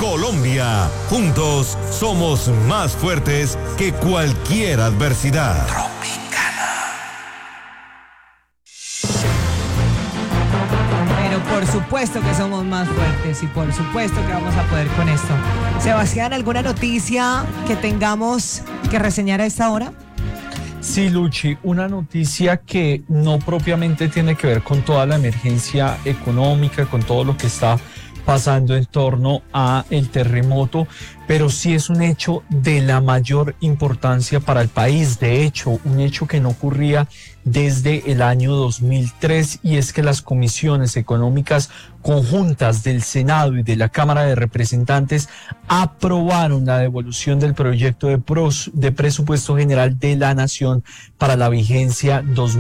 Colombia. Juntos somos más fuertes que cualquier adversidad. Pero por supuesto que somos más fuertes y por supuesto que vamos a poder con esto. Sebastián, ¿alguna noticia que tengamos que reseñar a esta hora? Sí, Luchi, una noticia que no propiamente tiene que ver con toda la emergencia económica, con todo lo que está pasando en torno a el terremoto, pero sí es un hecho de la mayor importancia para el país. De hecho, un hecho que no ocurría desde el año 2003, y es que las comisiones económicas conjuntas del Senado y de la Cámara de Representantes aprobaron la devolución del proyecto de presupuesto general de la Nación para la vigencia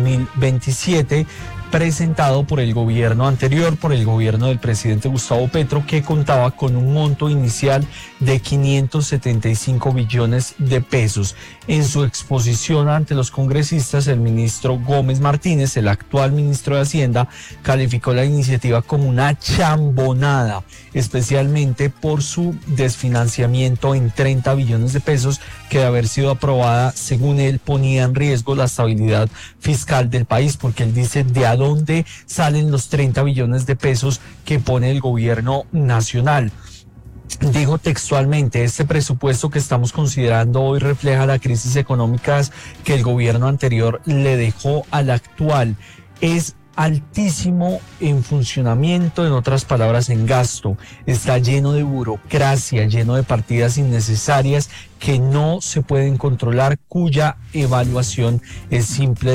2027, presentado por el gobierno anterior, por el gobierno del presidente Gustavo Petro, que contaba con un monto inicial de 575 billones de pesos. En su exposición ante los congresistas, el ministro Gómez Martínez, el actual ministro de Hacienda, calificó la iniciativa como una chambonada, especialmente por su desfinanciamiento en 30 billones de pesos, que de haber sido aprobada, según él, ponía en riesgo la estabilidad fiscal del país, porque él dice: ¿de a dónde salen los 30 billones de pesos que pone el gobierno nacional? Dijo textualmente: este presupuesto que estamos considerando hoy refleja la crisis económica que el gobierno anterior le dejó al actual. Es altísimo en funcionamiento, en otras palabras, en gasto. Está lleno de burocracia, lleno de partidas innecesarias que no se pueden controlar, cuya evaluación es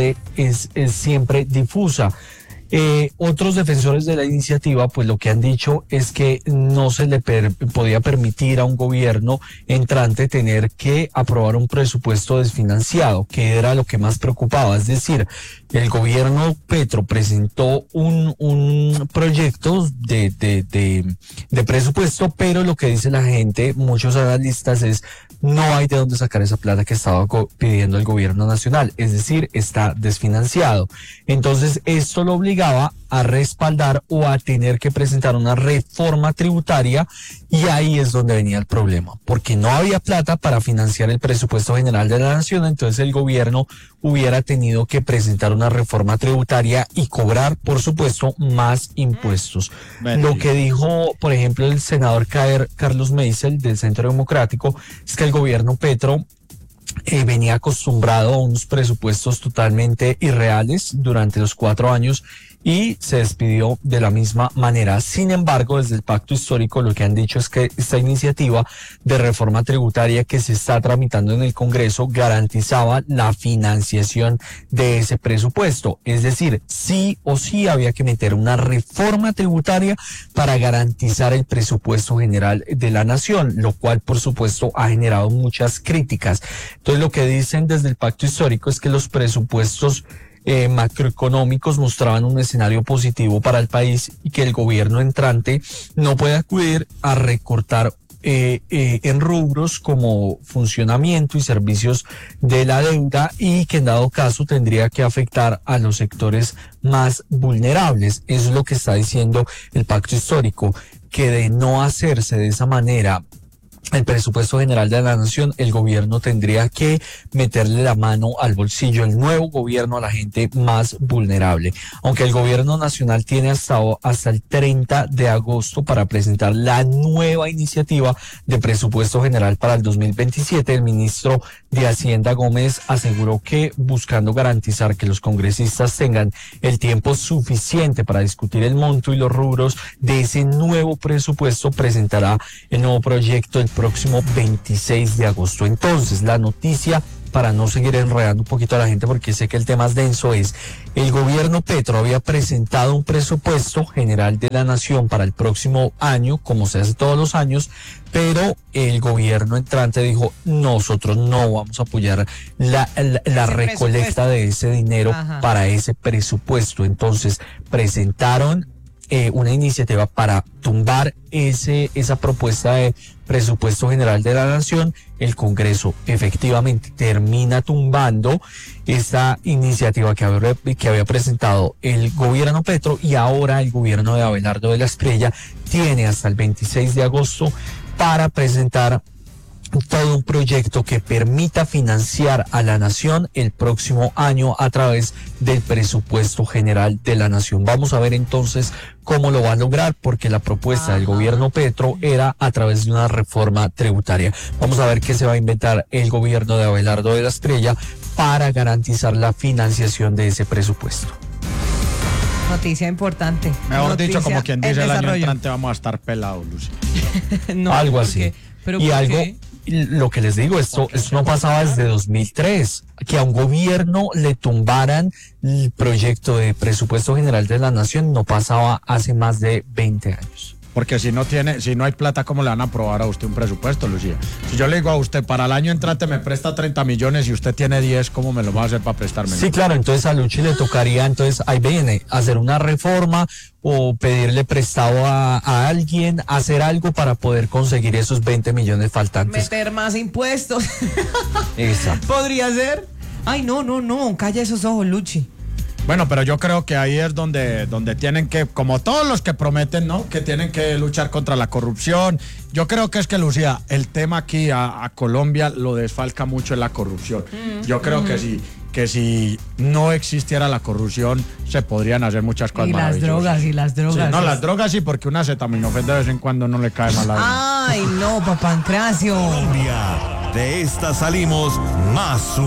siempre difusa. Otros defensores de la iniciativa, pues lo que han dicho es que no se le podía permitir a un gobierno entrante tener que aprobar un presupuesto desfinanciado, que era lo que más preocupaba. Es decir, el gobierno Petro presentó un proyecto de presupuesto, pero lo que dice la gente, muchos analistas, es: no hay de dónde sacar esa plata que estaba pidiendo el gobierno nacional, es decir, está desfinanciado. Entonces, esto lo obligaba a respaldar o a tener que presentar una reforma tributaria, y ahí es donde venía el problema, porque no había plata para financiar el presupuesto general de la Nación. Entonces el gobierno hubiera tenido que presentar una reforma tributaria y cobrar, por supuesto, más impuestos. Lo que dijo, por ejemplo, el senador Carlos Meisel del Centro Democrático es que el gobierno Petro venía acostumbrado a unos presupuestos totalmente irreales durante los 4 años y se despidió de la misma manera. Sin embargo, desde el Pacto Histórico lo que han dicho es que esta iniciativa de reforma tributaria que se está tramitando en el Congreso garantizaba la financiación de ese presupuesto. Es decir, sí o sí había que meter una reforma tributaria para garantizar el presupuesto general de la Nación, lo cual, por supuesto, ha generado muchas críticas. Entonces, lo que dicen desde el Pacto Histórico es que los presupuestos macroeconómicos mostraban un escenario positivo para el país y que el gobierno entrante no puede acudir a recortar en rubros como funcionamiento y servicios de la deuda, y que en dado caso tendría que afectar a los sectores más vulnerables. Eso es lo que está diciendo el Pacto Histórico, que de no hacerse de esa manera el presupuesto general de la Nación, el gobierno tendría que meterle la mano al bolsillo, el nuevo gobierno, a la gente más vulnerable. Aunque el gobierno nacional tiene hasta el 30 de agosto para presentar la nueva iniciativa de presupuesto general para el 2027, el ministro de Hacienda Gómez aseguró que, buscando garantizar que los congresistas tengan el tiempo suficiente para discutir el monto y los rubros de ese nuevo presupuesto, presentará el nuevo proyecto el próximo 26 de agosto. Entonces, la noticia, para no seguir enredando un poquito a la gente porque sé que el tema es denso, es: el gobierno Petro había presentado un presupuesto general de la Nación para el próximo año, como se hace todos los años, pero el gobierno entrante dijo: nosotros no vamos a apoyar la recolecta de ese dinero para ese presupuesto. Entonces presentaron una iniciativa para tumbar esa propuesta de presupuesto general de la nación. El Congreso efectivamente termina tumbando esta iniciativa que había presentado el gobierno Petro, y ahora el gobierno de Abelardo de la Espriella tiene hasta el 26 de agosto para presentar todo un proyecto que permita financiar a la nación el próximo año a través del presupuesto general de la nación. Vamos a ver entonces cómo lo va a lograr, porque la propuesta del gobierno Petro era a través de una reforma tributaria. Vamos a ver qué se va a inventar el gobierno de Abelardo de la Espriella para garantizar la financiación de ese presupuesto. Noticia importante. Mejor Noticia dicho, como quien dice, el año desarrollo. entrante vamos a estar pelados, Lucy. No, Algo ¿por así. qué? ¿Pero Y por algo, qué? lo que les digo, esto no pasaba desde 2003, que a un gobierno le tumbaran el proyecto de presupuesto general de la nación, no pasaba hace más de 20 años. Porque si no hay plata, ¿cómo le van a aprobar a usted un presupuesto, Lucía? Si yo le digo a usted, para el año entrante me presta 30 millones y usted tiene 10, ¿cómo me lo va a hacer para prestarme? Sí, claro, entonces a Luchi le tocaría, entonces ahí viene, hacer una reforma o pedirle prestado a alguien, hacer algo para poder conseguir esos 20 millones faltantes. Meter más impuestos. Exacto. ¿Podría ser? Ay, no, calla esos ojos, Luchi. Bueno, pero yo creo que ahí es donde tienen que, como todos los que prometen, ¿no? Que tienen que luchar contra la corrupción. Yo creo que es que, Lucía, el tema aquí a Colombia lo desfalca mucho en la corrupción. Yo creo que si no existiera la corrupción, se podrían hacer muchas cosas maravillosas. Y las drogas. Sí, no, las drogas sí, porque una acetaminofén de vez en cuando no le cae mal a la. Ay, no, Papancracio. Colombia, de esta salimos más